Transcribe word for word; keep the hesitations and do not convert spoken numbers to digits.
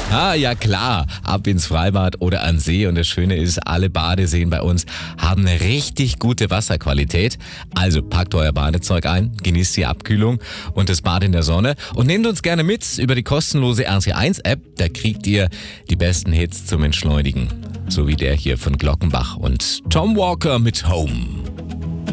Ah, ja klar, ab ins Freibad oder an See. Und das Schöne ist, alle Badeseen bei uns haben eine richtig gute Wasserqualität. Also packt euer Badezeug ein, genießt die Abkühlung und das Bad in der Sonne und nehmt uns gerne mit über die kostenlose R T eins App. Da kriegt ihr die besten Hits zum Entschleunigen. So wie der hier von Glockenbach und Tom Walker mit Home.